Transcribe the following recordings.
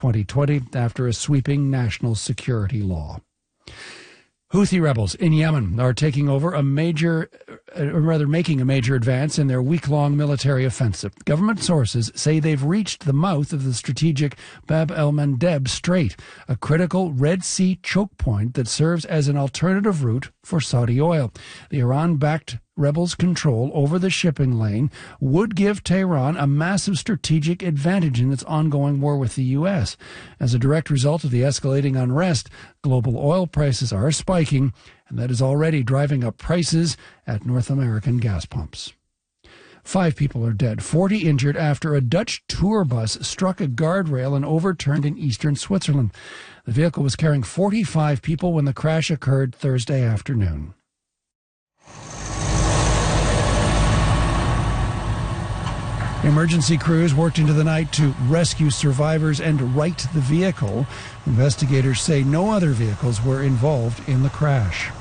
2020 after a sweeping national security law. Houthi rebels in Yemen are making a major advance in their week-long military offensive. Government sources say they've reached the mouth of the strategic Bab el-Mandeb Strait, a critical Red Sea choke point that serves as an alternative route for Saudi oil. The Iran-backed rebels' control over the shipping lane would give Tehran a massive strategic advantage in its ongoing war with the U.S. As a direct result of the escalating unrest, global oil prices are spiking, and that is already driving up prices at North American gas pumps. 5 people are dead, 40 injured after a Dutch tour bus struck a guardrail and overturned in eastern Switzerland. The vehicle was carrying 45 people when the crash occurred Thursday afternoon. Emergency crews worked into the night to rescue survivors and right the vehicle. Investigators say no other vehicles were involved in the crash.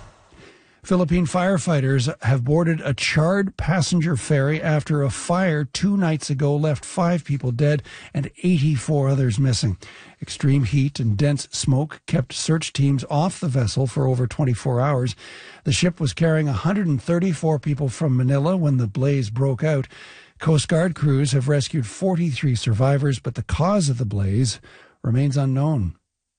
Philippine firefighters have boarded a charred passenger ferry after a fire 2 nights ago left 5 people dead and 84 others missing. Extreme heat and dense smoke kept search teams off the vessel for over 24 hours. The ship was carrying 134 people from Manila when the blaze broke out. Coast Guard crews have rescued 43 survivors, but the cause of the blaze remains unknown.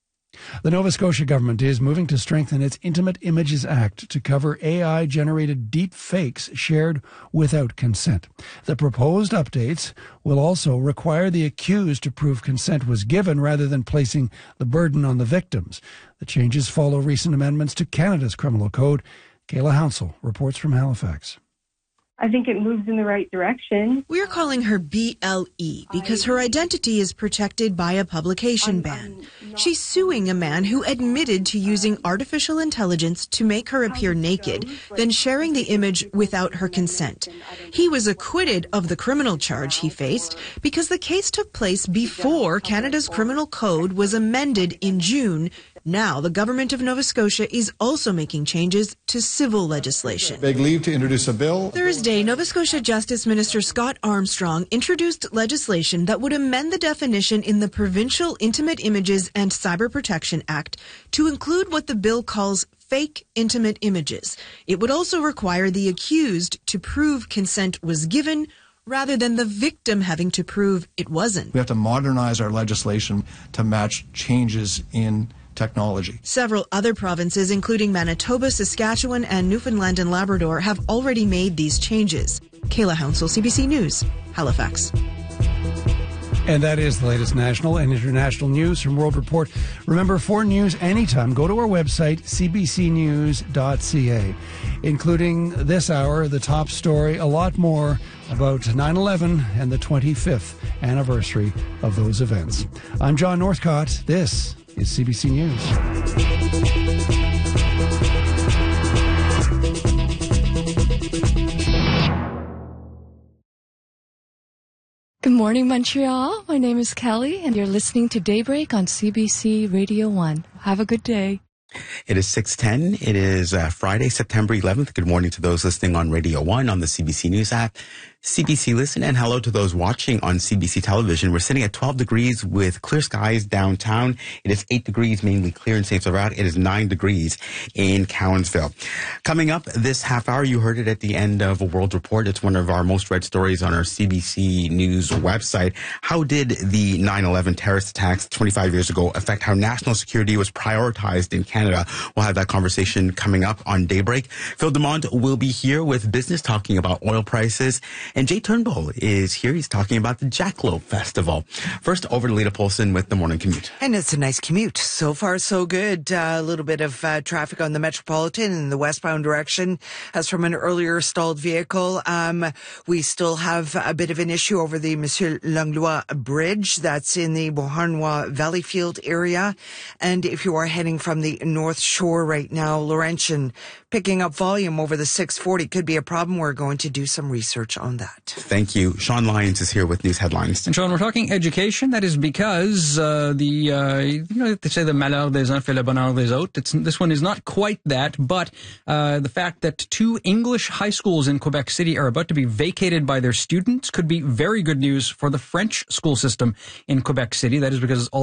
The Nova Scotia government is moving to strengthen its Intimate Images Act to cover AI-generated deep fakes shared without consent. The proposed updates will also require the accused to prove consent was given rather than placing the burden on the victims. The changes follow recent amendments to Canada's criminal code. Kayla Hounsell reports from Halifax. I think it moves in the right direction. We're calling her BLE because her identity is protected by a publication ban. She's suing a man who admitted to using artificial intelligence to make her appear naked, then sharing the image without her consent. He was acquitted of the criminal charge he faced because the case took place before Canada's criminal code was amended in June. Now, the government of Nova Scotia is also making changes to civil legislation. Beg leave to introduce a bill. Thursday, Nova Scotia Justice Minister Scott Armstrong introduced legislation that would amend the definition in the Provincial Intimate Images and Cyber Protection Act to include what the bill calls fake intimate images. It would also require the accused to prove consent was given rather than the victim having to prove it wasn't. We have to modernize our legislation to match changes in technology. Several other provinces, including Manitoba, Saskatchewan, and Newfoundland and Labrador, have already made these changes. Kayla Hounsell, CBC News, Halifax. And that is the latest national and international news from World Report. Remember, for news anytime, go to our website, cbcnews.ca, including this hour, the top story, a lot more about 9/11 and the 25th anniversary of those events. I'm John Northcott. This is CBC News. Good morning, Montreal. My name is Kelly, and you're listening to Daybreak on CBC Radio 1. Have a good day. It is 6:10. It is Friday, September 11th. Good morning to those listening on Radio 1 on the CBC News app, CBC Listen, and hello to those watching on CBC Television. We're sitting at 12 degrees with clear skies downtown. It is 8 degrees, mainly clear in St. Sauveur. It is 9 degrees in Cowansville. Coming up this half hour, you heard it at the end of a World Report. It's one of our most read stories on our CBC News website. How did the 9/11 terrorist attacks 25 years ago affect how national security was prioritized in Canada? We'll have that conversation coming up on Daybreak. Phil Dumont will be here with business, talking about oil prices. And Jay Turnbull is here. He's talking about the Jackalope Festival. First, over to Lita Polson with the morning commute. And it's a nice commute. So far, so good. A little bit of traffic on the Metropolitan in the westbound direction as from an earlier stalled vehicle. We still have a bit of an issue over the Monsieur Langlois Bridge. That's in the Beauharnois Valleyfield area. And if you are heading from the North Shore right now, Laurentian picking up volume over the 640 could be a problem. We're going to do some research on that. Thank you. Sean Lyons is here with news headlines. And Sean, we're talking education. That is because they say the malheur des uns fait le bonheur des autres. This one is not quite that, but the fact that 2 English high schools in Quebec City are about to be vacated by their students could be very good news for the French school system in Quebec City. That is because all